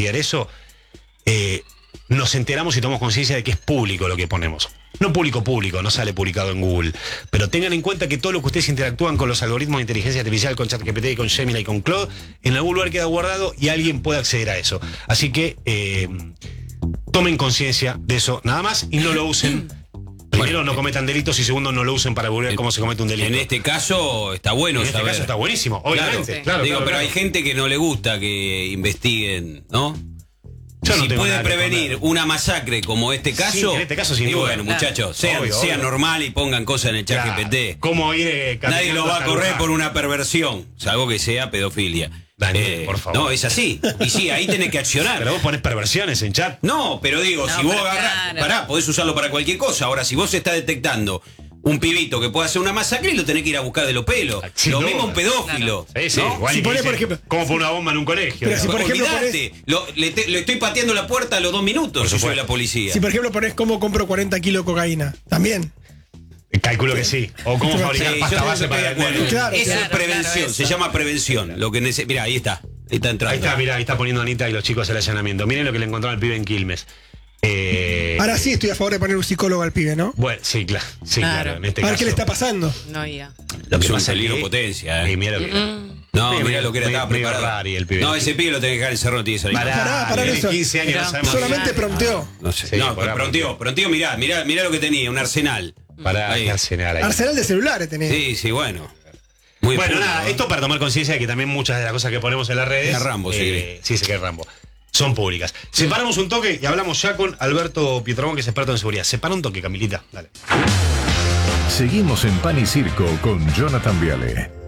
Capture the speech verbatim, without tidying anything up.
investigar eso, eh, nos enteramos y tomamos conciencia de que es público lo que ponemos. No público público, no sale publicado en Google. Pero tengan en cuenta que todo lo que ustedes interactúan con los algoritmos de inteligencia artificial, con ChatGPT, con Gemini y con Claude, en algún lugar queda guardado y alguien puede acceder a eso. Así que eh, tomen conciencia de eso nada más y no lo usen. Primero, bueno, no cometan delitos y segundo, no lo usen para volver cómo se comete un delito. En este caso está bueno En este saber. caso está buenísimo, obviamente. Claro, sí. claro, Digo, claro, pero claro. hay gente que no le gusta que investiguen, ¿no? Yo no si tengo puede nada que prevenir poner. una masacre como este caso, Sí, en este caso sin y duda. bueno, Claro. muchachos, sean, Obvio, sean obvio. normal y pongan cosas en el chat Claro. G P T. ¿Cómo ir eh, Nadie lo va a hasta correr Luján? por una perversión, salvo que sea pedofilia. Daniel, por favor. No, es así. Y sí, ahí tenés que accionar. Pero vos ponés perversiones en chat. No, pero digo, No, si vos pero agarrás, claro. pará, podés usarlo para cualquier cosa. Ahora, si vos estás detectando un pibito que puede hacer una masacre, lo tenés que ir a buscar de los pelos. Sin Lo duda. mismo un pedófilo. Sí, sí, ¿no? igual Si que pone, dice, por ejemplo- ¿cómo poner una bomba en un colegio? Pero si digamos. por ejemplo Olvidate, lo- le, te- le estoy pateando la puerta a los dos minutos si soy la policía. Si por ejemplo pones cómo compro cuarenta kilos de cocaína, también. Calculo que sí. O cómo Sí, fabricar Sí, pasta yo base estoy de para acuerdo. vender. Claro, Eso claro, es prevención, claro, se eso. llama prevención. Lo que nece- Mirá, ahí está. Ahí está entrando. Ahí está, mirá, ahí está poniendo Anita y los chicos el allanamiento. Miren lo que le encontraron al pibe en Quilmes. Eh, Ahora sí estoy a favor de poner un psicólogo al pibe, ¿no? Bueno, sí, claro. Sí, Claro. claro. En este A ver caso. qué le está pasando. No, ya. Lo que Es un pasa peligro que- potencia, ¿eh? Eh, mirá lo que era. No, Medio- mirá lo que era, medio- estaba medio preparado. rari el pibe. No, ese pibe lo tenés que dejar encerrado, tiene que salir. Pará, Pará, pará, tiene eso. quince años, Pero- no sabemos. Solamente prompteó. No sé. Sí, no, pará, prontió, prontió, mirá, mirá, mirá lo que tenía, un arsenal. Para Ahí. Arsenal ahí. Arsenal de celulares tenés. Sí, sí, bueno. Muy Bueno, puro, nada, ¿no? esto para tomar conciencia de que también muchas de las cosas que ponemos en las redes. Es Rambo, sí. eh, sí, sé que es Rambo. Son públicas. Separamos un toque y hablamos ya con Alberto Pietromón, que es experto en seguridad. Separa un toque, Camilita. Dale. Seguimos en Pan y Circo con Jonathan Viale.